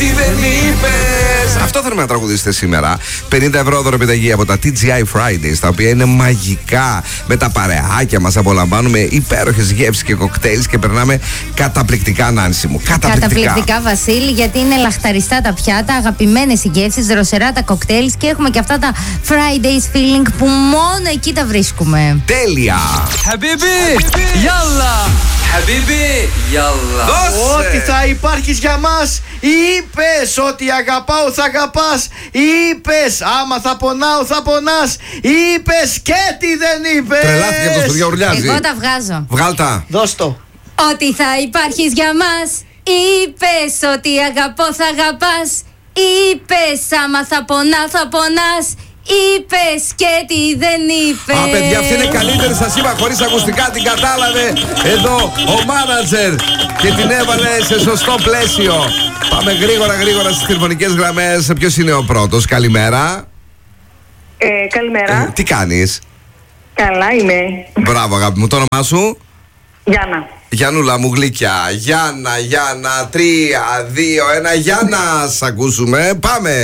τι δεν είπες. Αυτό θέλουμε να τραγουδήσετε σήμερα. 50 ευρώ δωροπιταγή από τα TGI Fridays, τα οποία είναι μαγικά. Με τα παρεάκια μας απολαμβάνουμε υπέροχες γεύσεις και κοκτέιλς και περνάμε καταπληκτικά, Νάνση μου. Καταπληκτικά, Βασίλη, γιατί είναι λαχταριστά τα πιάτα, αγαπημένες οι γεύσεις, δροσερά τα κοκτέιλς και έχουμε και αυτά τα Fridays feeling που μόνο εκεί τα βρίσκουμε. Τέλεια! Χαμπίμπι, γιάλα! Χαμπίμπι, γιάλα! Ότι θα υπάρχεις για μας. Είπες ότι αγαπάω θα αγαπάς. Είπες άμα θα πονάω θα πονάς. Είπες και τι δεν είπες. Τρελάθηκε αυτός που διαουρλιάζει. Εγώ τα βγάζω. Βγάλτα. Δώσ' το. Ότι θα υπάρχεις για μας. Είπες ότι αγαπώ θα αγαπάς. Είπες άμα θα πονάω θα πονάς. Είπες και τι δεν είπες. Α, παιδιά, αυτή είναι καλύτερη, σας είπα, χωρίς ακουστικά την κατάλαβε εδώ ο μάνατζερ και την έβαλε σε σωστό πλαίσιο. Πάμε γρήγορα στις τηλεφωνικές γραμμές. Ποιος είναι ο πρώτος? Καλημέρα. Καλημέρα. Τι κάνεις? Καλά είμαι. Μπράβο, αγάπη μου, το όνομά σου? Γιάννα. Γιάννουλα μου γλυκιά. Γιάννα, 3, 2, 1. Γιάννα, σ' ακούσουμε. Πάμε.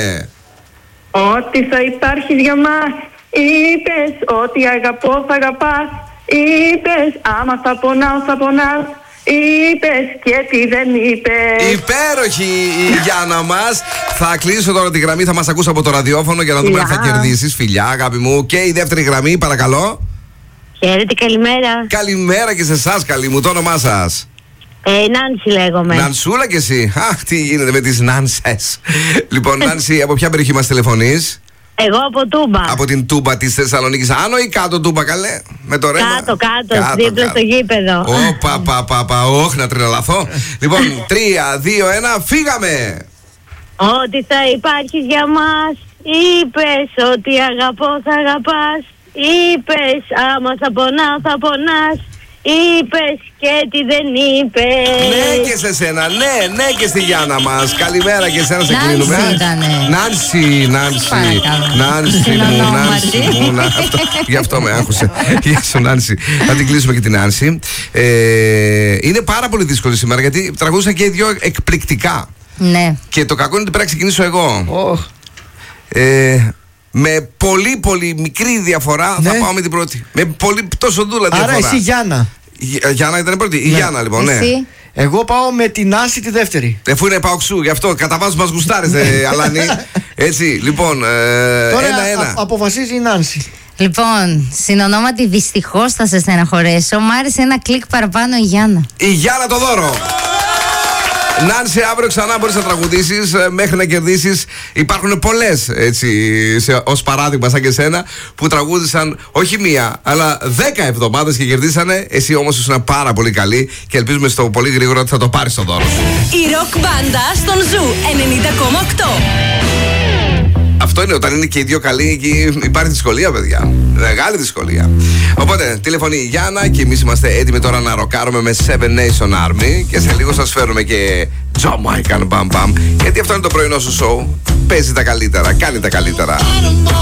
Ότι θα υπάρχεις για μας. Είπες ότι αγαπώ θα αγαπάς. Είπες άμα θα πονάω θα πονάς. Είπες και τι δεν είπες. Υπέροχη η Γιάννα μας. Θα κλείσω τώρα τη γραμμή, θα μας ακούσει από το ραδιόφωνο για να δούμε αν θα κερδίσεις. Φιλιά, αγάπη μου. Και η δεύτερη γραμμή, παρακαλώ. Χαίρετε, καλημέρα. Καλημέρα και σε εσάς, καλή μου. Το όνομά σας? Νάνση λέγομαι. Νανσούλα και εσύ. Αχ, τι γίνεται με τις Νάνσες. Λοιπόν, Νάνση, από ποια περιοχή μας τηλεφωνείς? Εγώ από Τούμπα. Από την Τούμπα της Θεσσαλονίκης. Άνω ή κάτω Τούμπα, καλέ? Με το ρέμα. Κάτω, δίπλα στο γήπεδο. Όχι να τρελαθώ. Λοιπόν, 3, 2, 1, φύγαμε. Ότι θα υπάρχεις για μας. Είπες ότι αγαπώ θα αγαπάς. Είπες άμα θα πονάω θα πονάς. Είπες και τι δεν είπες. Ναι και σε σένα, ναι και στη Γιάννα μας. Καλημέρα και εσένα, σε κλείνουμε. Νάνση μου. Γι' αυτό με άκουσε. Γεια σου, Νάνση. Θα την κλείσουμε και την Νάνση. Είναι πάρα πολύ δύσκολη σήμερα γιατί τραγούδισαν και οι δυο εκπληκτικά. Ναι. Και το κακό είναι ότι πρέπει να ξεκινήσω εγώ. Με πολύ μικρή διαφορά θα πάω με την πρώτη. Με πολύ τόσο δούλα διαφορά. Άρα εσύ Γιάννα. Γιάννα ήταν πρώτη. Η Γιάννα λοιπόν, ναι. Εγώ πάω με την Νάνση τη δεύτερη. Εφού είναι Παοξού, γι' αυτό κατά βάση μας γουστάρεστε, Αλάνη. Έτσι, λοιπόν, τώρα 1-1. Αποφασίζει η Νάνση. Λοιπόν, συνονόματι δυστυχώς θα σε στεναχωρέσω. Μ' άρεσε ένα κλικ παραπάνω η Γιάννα. Η Γιάννα το δώρο. Νάνση, αύριο ξανά μπορείς να τραγουδήσεις μέχρι να κερδίσεις. Υπάρχουν πολλές, έτσι, ως παράδειγμα σαν και σένα, που τραγούδισαν όχι μία, αλλά 10 εβδομάδες και κερδίσανε. Εσύ όμως ήσουν πάρα πολύ καλή και ελπίζουμε στο πολύ γρήγορα ότι θα το πάρεις το δώρο σου. Η ροκ μπάντα στον Ζου 90,8. Αυτό είναι, όταν είναι και οι δύο καλοί, εκεί υπάρχει δυσκολία, παιδιά. Μεγάλη δυσκολία. Οπότε, τηλεφωνεί η Γιάννα και εμείς είμαστε έτοιμοι τώρα να ροκάρουμε με Seven Nation Army. Και σε λίγο σας φέρουμε και Jamaican Bam Bam. Γιατί αυτό είναι το πρωινό σου show. Παίζει τα καλύτερα, κάνει τα καλύτερα.